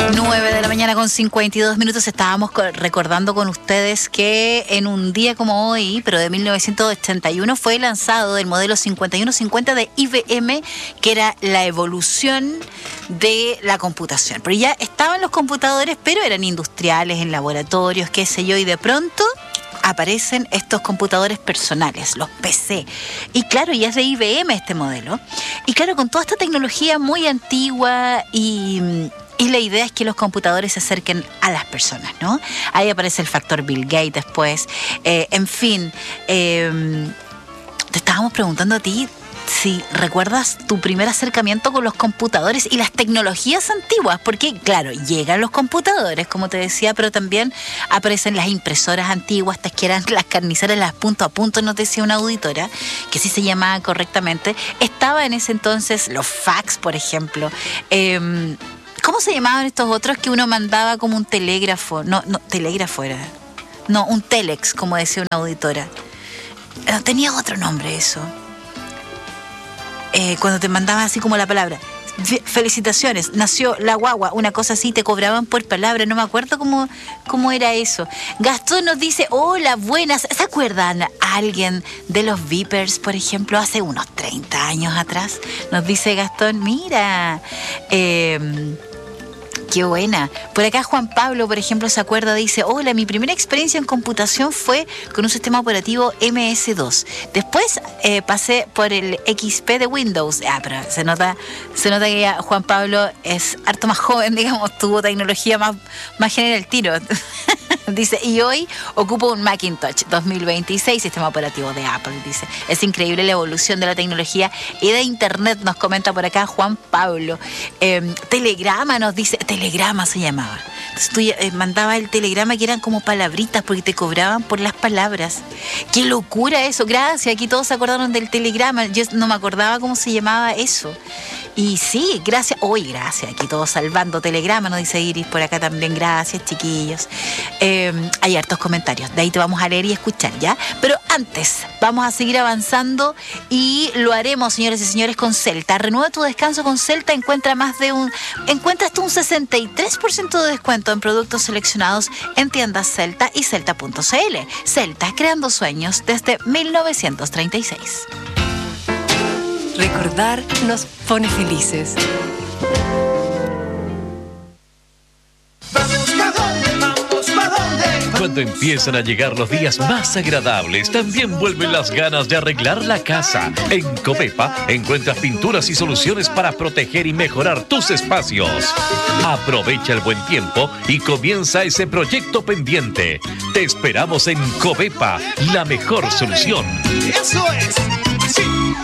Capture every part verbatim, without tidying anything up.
nueve de la mañana con cincuenta y dos minutos. Estábamos recordando con ustedes que en un día como hoy, pero de mil novecientos ochenta y uno, fue lanzado el modelo cincuenta y uno cincuenta de I B M, que era la evolución de la computación. Pero ya estaban los computadores, pero eran industriales, en laboratorios, qué sé yo, y de pronto aparecen estos computadores personales, los P C. Y claro, ya es de I B M este modelo. Y claro, con toda esta tecnología muy antigua y... Y la idea es que los computadores se acerquen a las personas, ¿no? Ahí aparece el factor Bill Gates después. Eh, en fin, eh, te estábamos preguntando a ti si recuerdas tu primer acercamiento con los computadores y las tecnologías antiguas, porque claro, llegan los computadores, como te decía, pero también aparecen las impresoras antiguas, estas que eran las carniceras, las punto a punto, nos decía una auditora, que sí se llamaba correctamente. Estaba en ese entonces los fax, por ejemplo. Eh, ¿Cómo se llamaban estos otros que uno mandaba como un telégrafo? No, no, telégrafo era. No, un telex, como decía una auditora. No, tenía otro nombre eso. Eh, cuando te mandaban así como la palabra. Felicitaciones, nació la guagua, una cosa así, te cobraban por palabra, no me acuerdo cómo, cómo era eso. Gastón nos dice, hola, buenas. ¿Se acuerdan a alguien de los Vipers, por ejemplo, hace unos treinta años atrás? Nos dice Gastón, mira, eh... qué buena. Por acá Juan Pablo, por ejemplo, se acuerda, dice, hola, mi primera experiencia en computación fue con un sistema operativo eme ese dos. Después eh, pasé por el equis pe de Windows. Ah, pero se nota, se nota que ya Juan Pablo es harto más joven, digamos, tuvo tecnología más, más general al tiro. Dice, y hoy ocupo un Macintosh dos mil veintiséis, sistema operativo de Apple, dice. Es increíble la evolución de la tecnología y de Internet, nos comenta por acá Juan Pablo. Eh, telegrama nos dice, telegrama se llamaba. Entonces tú eh, mandabas el telegrama que eran como palabritas porque te cobraban por las palabras. ¡Qué locura eso! Gracias, aquí todos se acordaron del telegrama. Yo no me acordaba cómo se llamaba eso. Y sí, gracias. Hoy, gracias. Aquí todos salvando telegrama, nos dice Iris por acá también. Gracias, chiquillos. Eh, hay hartos comentarios. De ahí te vamos a leer y escuchar, ¿ya? Pero antes, vamos a seguir avanzando y lo haremos, señores y señores, con Celta. Renueva tu descanso con Celta. Encuentra más de un... Encuentra hasta un sesenta y tres por ciento de descuento en productos seleccionados en tiendas Celta y Celta punto ce ele. Celta, creando sueños desde mil novecientos treinta y seis. Recordar nos pone felices. Vamos pa' dónde, vamos pa' dónde. Cuando empiezan a llegar los días más agradables, también vuelven las ganas de arreglar la casa. En Covepa encuentras pinturas y soluciones para proteger y mejorar tus espacios. Aprovecha el buen tiempo y comienza ese proyecto pendiente. Te esperamos en Covepa, la mejor solución. Eso es. Sí.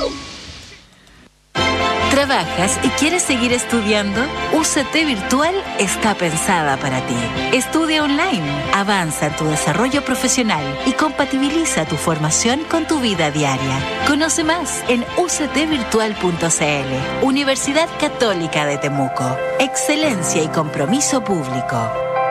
¿Trabajas y quieres seguir estudiando? U C T Virtual está pensada para ti. Estudia online, avanza en tu desarrollo profesional y compatibiliza tu formación con tu vida diaria. Conoce más en u c t virtual punto ce ele. Universidad Católica de Temuco. Excelencia y compromiso público.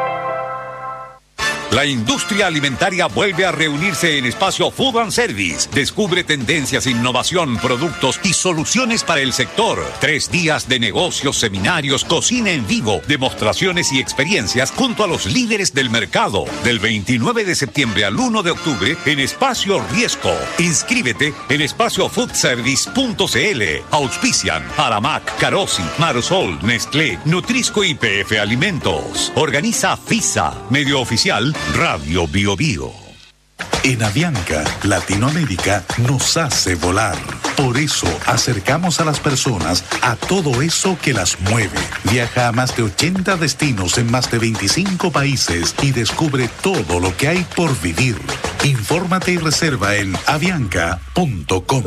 La industria alimentaria vuelve a reunirse en Espacio Food and Service. Descubre tendencias, innovación, productos y soluciones para el sector. Tres días de negocios, seminarios, cocina en vivo, demostraciones y experiencias junto a los líderes del mercado. Del veintinueve de septiembre al uno de octubre en Espacio Riesco. Inscríbete en espacio food service punto ce ele. Auspician Aramac, Carosi, Marosol, Nestlé, Nutrisco y P F Alimentos. Organiza FISA, medio oficial Radio Bio Bio. En Avianca, Latinoamérica nos hace volar. Por eso acercamos a las personas a todo eso que las mueve. Viaja a más de ochenta destinos en más de veinticinco países y descubre todo lo que hay por vivir. Infórmate y reserva en avianca punto com.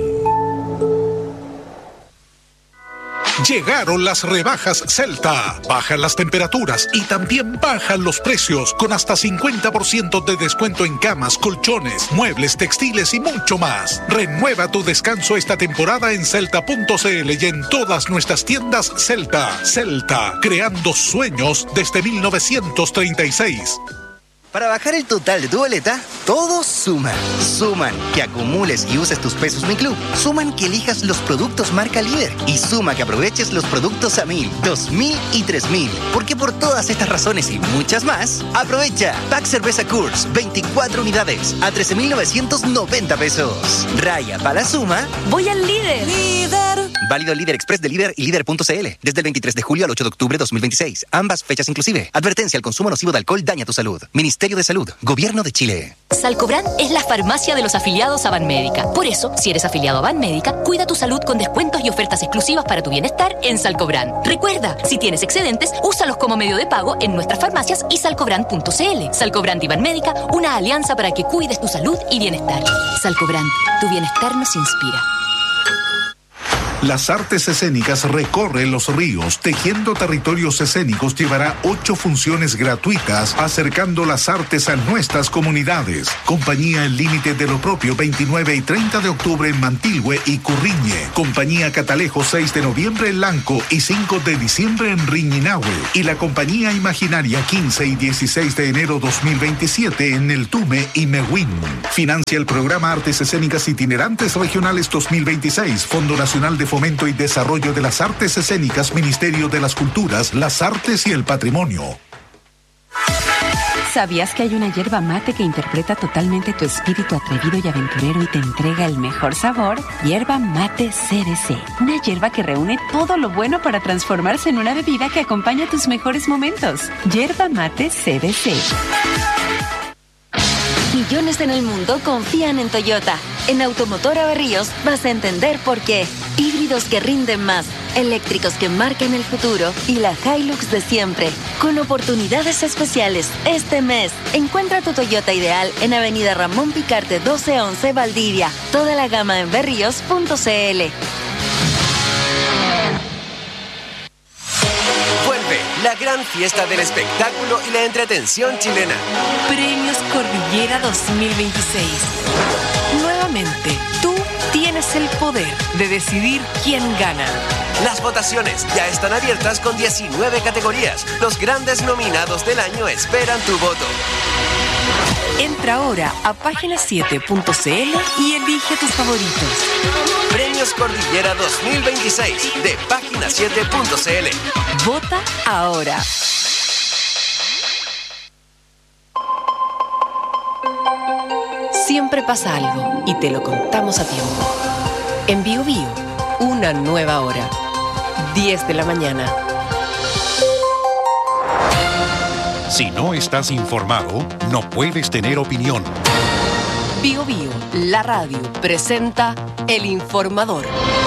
Llegaron las rebajas Celta. Bajan las temperaturas y también bajan los precios con hasta cincuenta por ciento de descuento en camas, colchones, muebles, textiles y mucho más. Renueva tu descanso esta temporada en celta punto ce ele y en todas nuestras tiendas Celta. Celta, creando sueños desde mil novecientos treinta y seis. Para bajar el total de tu boleta, todos suman. Suman que acumules y uses tus pesos Mi Club. Suman que elijas los productos marca líder. Y suma que aproveches los productos a mil, dos mil y tres mil. Porque por todas estas razones y muchas más, aprovecha. Pack Cerveza Coors, veinticuatro unidades a trece mil novecientos noventa pesos. Raya para la suma. Voy al líder. Líder. Válido Líder Express de Líder y Líder punto c l. Desde el veintitrés de julio al ocho de octubre de dos mil veintiséis. Ambas fechas inclusive. Advertencia: el consumo nocivo de alcohol daña tu salud. Ministerio de Salud. Gobierno de Chile. Salcobran es la farmacia de los afiliados a Banmédica. Por eso, si eres afiliado a Banmédica, cuida tu salud con descuentos y ofertas exclusivas para tu bienestar en Salcobran. Recuerda, si tienes excedentes, úsalos como medio de pago en nuestras farmacias y salcobran punto c l. Salcobran y Banmédica, una alianza para que cuides tu salud y bienestar. Salcobran, tu bienestar nos inspira. Las artes escénicas recorren los ríos. Tejiendo Territorios Escénicos llevará ocho funciones gratuitas acercando las artes a nuestras comunidades. Compañía El Límite de lo Propio, veintinueve y treinta de octubre en Mantilhue y Curriñe. Compañía Catalejo, seis de noviembre en Lanco y cinco de diciembre en Riñinahue. Y la Compañía Imaginaria, quince y dieciséis de enero dos mil veintisiete en El Tume y Mehuín. Financia el programa Artes Escénicas Itinerantes Regionales dos mil veintiséis, Fondo Nacional de Fomento y Desarrollo de las Artes Escénicas, Ministerio de las Culturas, las Artes y el Patrimonio. ¿Sabías que hay una yerba mate que interpreta totalmente tu espíritu atrevido y aventurero y te entrega el mejor sabor? Yerba Mate C D C. Una yerba que reúne todo lo bueno para transformarse en una bebida que acompaña tus mejores momentos. Yerba Mate C D C. Millones en el mundo confían en Toyota. En Automotora Berríos vas a entender por qué. Híbridos que rinden más, eléctricos que marcan el futuro y la Hilux de siempre. Con oportunidades especiales este mes. Encuentra tu Toyota ideal en Avenida Ramón Picarte doce once Valdivia. Toda la gama en berríos punto c l. Vuelve la gran fiesta del espectáculo y la entretención chilena. Premios Cordillera dos mil veintiséis. Nuevamente, tú tienes el poder de decidir quién gana. Las votaciones ya están abiertas con diecinueve categorías. Los grandes nominados del año esperan tu voto. Entra ahora a página siete punto c l y elige tus favoritos. Premios Cordillera dos mil veintiséis de página siete punto c l. Vota ahora. Siempre pasa algo y te lo contamos a tiempo. En Bio Bio, una nueva hora. diez de la mañana. Si no estás informado, no puedes tener opinión. Bio Bio, la radio, presenta El Informador.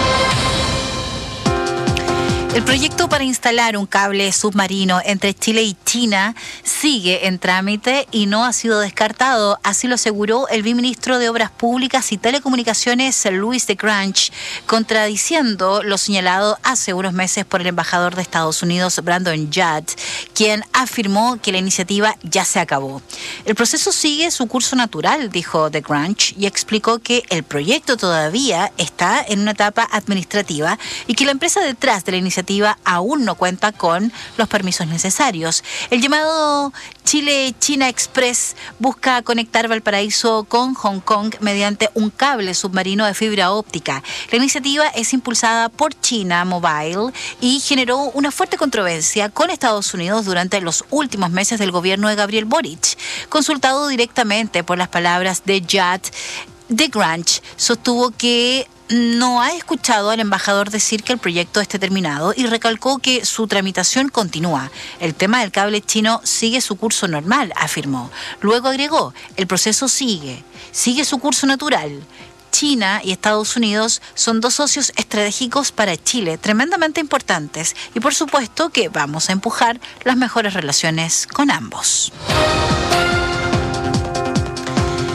El proyecto para instalar un cable submarino entre Chile y China sigue en trámite y no ha sido descartado. Así lo aseguró el viceministro de Obras Públicas y Telecomunicaciones, Luis de Grange, contradiciendo lo señalado hace unos meses por el embajador de Estados Unidos, Brandon Judd, quien afirmó que la iniciativa ya se acabó. El proceso sigue su curso natural, dijo de Grange, y explicó que el proyecto todavía está en una etapa administrativa y que la empresa detrás de la iniciativa aún no cuenta con los permisos necesarios. El llamado Chile-China Express busca conectar Valparaíso con Hong Kong mediante un cable submarino de fibra óptica. La iniciativa es impulsada por China Mobile y generó una fuerte controversia con Estados Unidos durante los últimos meses del gobierno de Gabriel Boric. Consultado directamente por las palabras de Judd, de Grange sostuvo que no ha escuchado al embajador decir que el proyecto esté terminado y recalcó que su tramitación continúa. El tema del cable chino sigue su curso normal, afirmó. Luego agregó, el proceso sigue, sigue su curso natural. China y Estados Unidos son dos socios estratégicos para Chile, tremendamente importantes, y por supuesto que vamos a empujar las mejores relaciones con ambos. En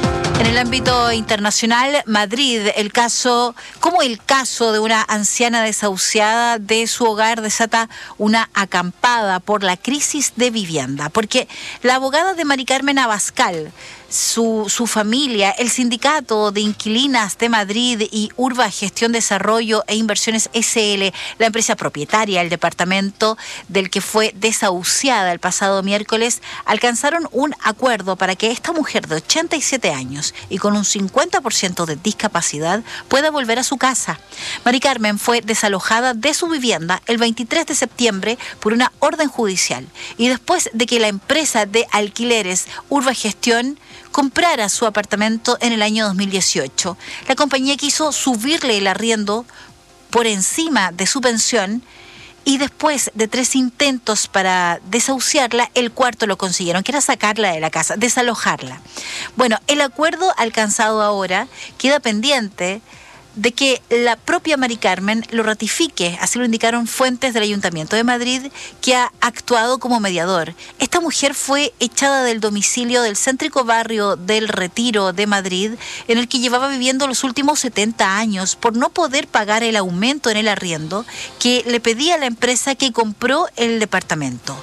En el ámbito internacional, Madrid, el caso, como el caso de una anciana desahuciada de su hogar desata una acampada por la crisis de vivienda, porque la abogada de Mari Carmen Abascal, su, su familia, el sindicato de inquilinas de Madrid y Urba Gestión, Desarrollo e Inversiones S L, la empresa propietaria del departamento del que fue desahuciada el pasado miércoles, alcanzaron un acuerdo para que esta mujer de ochenta y siete años y con un cincuenta por ciento de discapacidad pueda volver a su casa. Mari Carmen fue desalojada de su vivienda el veintitrés de septiembre por una orden judicial y después de que la empresa de alquileres Urba Gestión comprara su apartamento en el año dos mil dieciocho. La compañía quiso subirle el arriendo por encima de su pensión y después de tres intentos para desahuciarla, el cuarto lo consiguieron, que era sacarla de la casa, desalojarla. Bueno, el acuerdo alcanzado ahora queda pendiente de que la propia Mari Carmen lo ratifique, así lo indicaron fuentes del Ayuntamiento de Madrid, que ha actuado como mediador. Esta mujer fue echada del domicilio del céntrico barrio del Retiro de Madrid, en el que llevaba viviendo los últimos setenta años, por no poder pagar el aumento en el arriendo que le pedía la empresa que compró el departamento.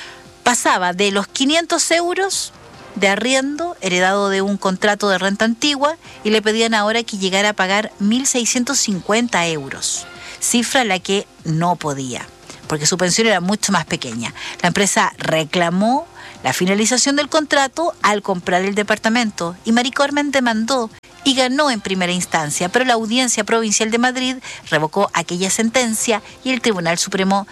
Pasaba de los quinientos euros de arriendo, heredado de un contrato de renta antigua, y le pedían ahora que llegara a pagar mil seiscientos cincuenta euros, cifra a la que no podía, porque su pensión era mucho más pequeña. La empresa reclamó la finalización del contrato al comprar el departamento, y Mari Carmen demandó y ganó en primera instancia, pero la Audiencia Provincial de Madrid revocó aquella sentencia y el Tribunal Supremo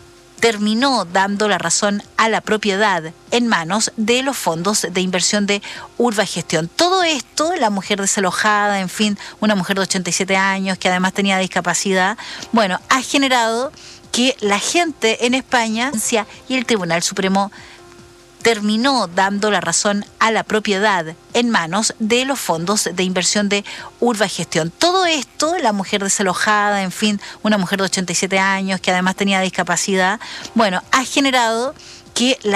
terminó dando la razón a la propiedad en manos de los fondos de inversión de Urba Gestión. Todo esto, la mujer desalojada, en fin, una mujer de ochenta y siete años que además tenía discapacidad, bueno, ha generado que la gente en España y el Tribunal Supremo terminó dando la razón a la propiedad en manos de los fondos de inversión de Urba Gestión. Todo esto, la mujer desalojada, en fin, una mujer de ochenta y siete años que además tenía discapacidad, bueno, ha generado que la